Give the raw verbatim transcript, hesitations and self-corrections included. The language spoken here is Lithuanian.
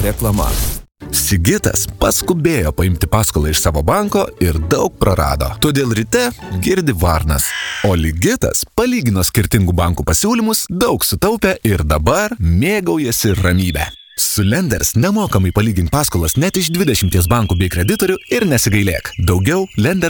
Reklama. Sigitas paskubėjo paimti paskolą iš savo banko ir daug prarado. Todėl ryte girdi varnas. O Ligitas palygino skirtingų bankų pasiūlymus, daug sutaupė ir dabar mėgaujasi ramybę. Su Lenders nemokamai palygink paskolas net iš dvidešimties bankų bei kreditorių ir nesigailėk. Daugiau Lenders